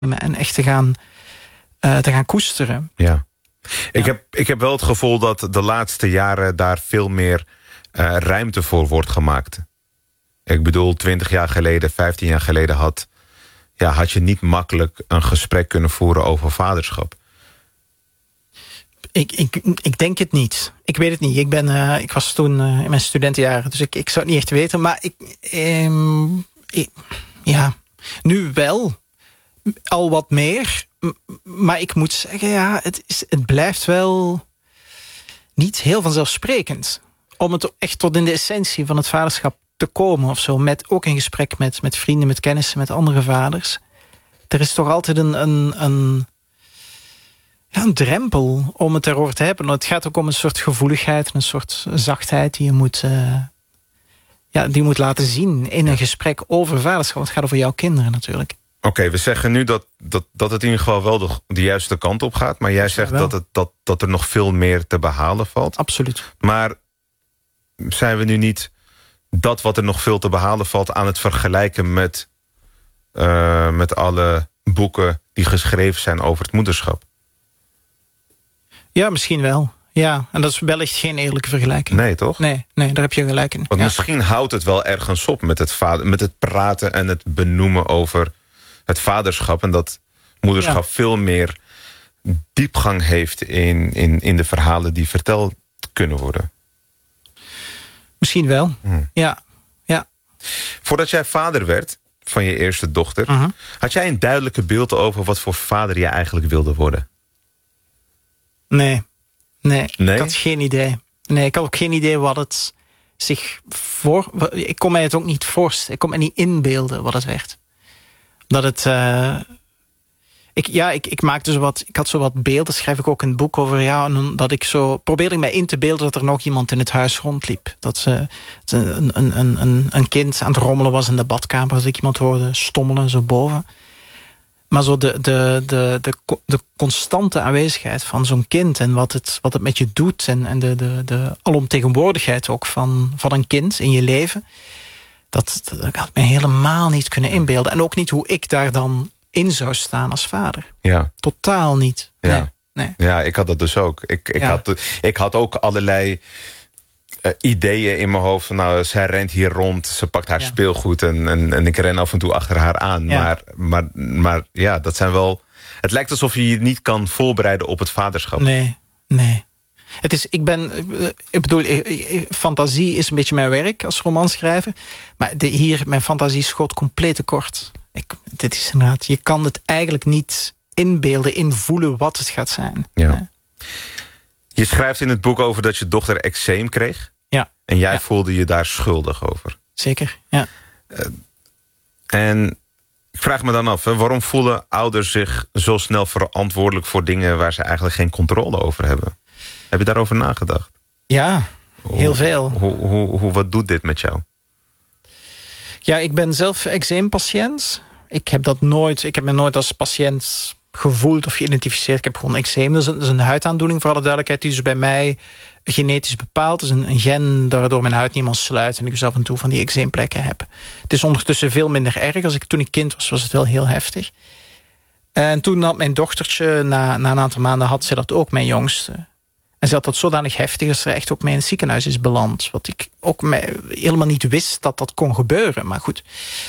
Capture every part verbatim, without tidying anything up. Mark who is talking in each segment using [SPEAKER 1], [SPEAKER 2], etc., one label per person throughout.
[SPEAKER 1] en echt te gaan, uh, te gaan koesteren.
[SPEAKER 2] Ja. Ik,
[SPEAKER 1] ja.
[SPEAKER 2] heb, ik heb wel het gevoel dat de laatste jaren daar veel meer uh, ruimte voor wordt gemaakt. Ik bedoel, twintig jaar geleden, vijftien jaar geleden had, ja, had je niet makkelijk een gesprek kunnen voeren over vaderschap.
[SPEAKER 1] Ik, ik, ik denk het niet. Ik weet het niet. Ik, ben, uh, ik was toen uh, in mijn studentenjaren, dus ik, ik zou het niet echt weten. Maar ik, um, ik, ja, nu wel. Al wat meer. Maar ik moet zeggen, ja, het, is, het blijft wel niet heel vanzelfsprekend. Om het echt tot in de essentie van het vaderschap te komen of zo. Met, ook in gesprek met, met vrienden, met kennissen, met andere vaders. Er is toch altijd een, een, een, ja, een drempel om het erover te hebben. Het gaat ook om een soort gevoeligheid, een soort zachtheid die je moet, uh, ja, die je moet laten zien in een gesprek over vaderschap. Want het gaat over jouw kinderen natuurlijk.
[SPEAKER 2] Oké, okay, we zeggen nu dat, dat, dat het in ieder geval wel de, de juiste kant op gaat. Maar jij zegt dat, het, dat, dat er nog veel meer te behalen valt.
[SPEAKER 1] Absoluut.
[SPEAKER 2] Maar zijn we nu niet dat wat er nog veel te behalen valt aan het vergelijken met, uh, met alle boeken die geschreven zijn over het moederschap?
[SPEAKER 1] Ja, misschien wel. Ja, en dat is wellicht geen eerlijke vergelijking.
[SPEAKER 2] Nee, toch?
[SPEAKER 1] Nee, nee, daar heb je gelijk in.
[SPEAKER 2] Want
[SPEAKER 1] ja.
[SPEAKER 2] misschien houdt het wel ergens op met het, vader, met het praten en het benoemen over het vaderschap. En dat moederschap ja. veel meer diepgang heeft in, in, in de verhalen die verteld kunnen worden.
[SPEAKER 1] Misschien wel, hmm. ja. ja.
[SPEAKER 2] Voordat jij vader werd van je eerste dochter, uh-huh. had jij een duidelijke beeld over wat voor vader je eigenlijk wilde worden?
[SPEAKER 1] Nee. Nee,
[SPEAKER 2] nee,
[SPEAKER 1] ik had geen idee. Nee, ik had ook geen idee wat het zich voor... Ik kon mij het ook niet voorstellen. Ik kon me niet inbeelden wat het werd. Dat het... Uh, ik, ja, ik, ik maakte zo wat... Ik had zo wat beelden, schrijf ik ook een boek over. Ja, en dat ik zo... Probeerde ik mij in te beelden dat er nog iemand in het huis rondliep. Dat ze, een, een, een, een kind aan het rommelen was in de badkamer. Dat ik iemand hoorde stommelen zo boven. Maar zo de, de, de, de, de constante aanwezigheid van zo'n kind en wat het, wat het met je doet en, en de, de, de alomtegenwoordigheid ook van, van een kind in je leven, dat, dat had ik me helemaal niet kunnen inbeelden. En ook niet hoe ik daar dan in zou staan als vader.
[SPEAKER 2] Ja.
[SPEAKER 1] Totaal niet.
[SPEAKER 2] Ja,
[SPEAKER 1] nee, nee.
[SPEAKER 2] ja ik had dat dus ook. Ik, ik, ja. had, ik had ook allerlei Uh, ideeën in mijn hoofd van, nou, zij rent hier rond, ze pakt haar ja. speelgoed en, en, en ik ren af en toe achter haar aan. Ja. Maar, maar, maar ja, dat zijn wel... Het lijkt alsof je je niet kan voorbereiden op het vaderschap.
[SPEAKER 1] Nee, nee. Het is, ik ben, ik bedoel, fantasie is een beetje mijn werk als romanschrijver. Maar de, hier, mijn fantasie schoot compleet tekort. Ik, dit is inderdaad, je kan het eigenlijk niet inbeelden, invoelen wat het gaat zijn.
[SPEAKER 2] Ja. Nee. Je schrijft in het boek over dat je dochter eczeem kreeg.
[SPEAKER 1] Ja.
[SPEAKER 2] En jij
[SPEAKER 1] ja.
[SPEAKER 2] voelde je daar schuldig over.
[SPEAKER 1] Zeker, ja.
[SPEAKER 2] Uh, en ik vraag me dan af, hè, waarom voelen ouders zich zo snel verantwoordelijk voor dingen waar ze eigenlijk geen controle over hebben? Heb je daarover nagedacht?
[SPEAKER 1] Ja, heel
[SPEAKER 2] hoe,
[SPEAKER 1] veel.
[SPEAKER 2] Hoe, hoe, hoe, wat doet dit met jou?
[SPEAKER 1] Ja, ik ben zelf eczeempatiënt. Ik heb dat nooit, ik heb me nooit als patiënt gevoeld of geïdentificeerd. Ik heb gewoon eczeem. Dat is, een, dat is een huidaandoening, voor alle duidelijkheid. Die is bij mij genetisch bepaald. Dat is een, een gen waardoor mijn huid niet meer sluit. En ik dus af en toe van die eczeemplekken heb. Het is ondertussen veel minder erg. Als ik toen ik kind was, was het wel heel heftig. En toen had mijn dochtertje, na, na een aantal maanden had ze dat ook, mijn jongste. En ze had dat zodanig heftig dat ze echt ook mee in het ziekenhuis is beland. Wat ik ook mij helemaal niet wist dat dat kon gebeuren. Maar goed.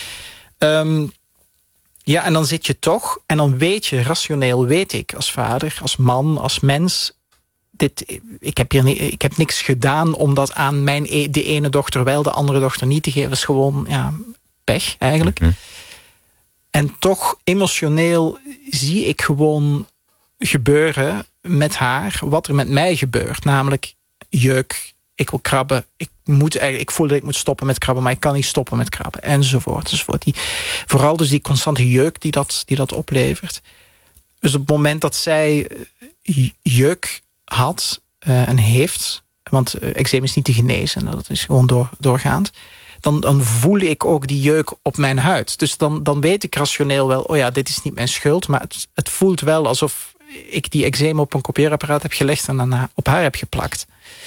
[SPEAKER 1] Um, Ja, en dan zit je toch, en dan weet je, rationeel weet ik als vader, als man, als mens, dit, ik, heb hier niet, ik heb niks gedaan om dat aan mijn e, de ene dochter wel, de andere dochter niet te geven. Dat is gewoon ja, pech eigenlijk. Mm-hmm. En toch emotioneel zie ik gewoon gebeuren met haar wat er met mij gebeurt. Namelijk jeuk, ik wil krabben, ik moet eigenlijk, ik voel dat ik moet stoppen met krabben, maar ik kan niet stoppen met krabben, enzovoort. enzovoort. Die, vooral dus die constante jeuk die dat, die dat oplevert. Dus op het moment dat zij jeuk had uh, en heeft, want uh, eczeem is niet te genezen, dat is gewoon door, doorgaand, dan, dan voel ik ook die jeuk op mijn huid. Dus dan, dan weet ik rationeel wel, oh ja, dit is niet mijn schuld, maar het, het voelt wel alsof ik die eczeem op een kopieerapparaat heb gelegd en daarna op haar heb geplakt.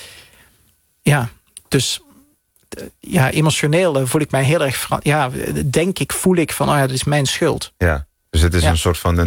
[SPEAKER 1] Ja, dus ja, emotioneel voel ik mij heel erg... Ja, denk ik, voel ik van, oh ja, dat is mijn schuld.
[SPEAKER 2] Ja, Dus het is
[SPEAKER 1] ja.
[SPEAKER 2] een soort van...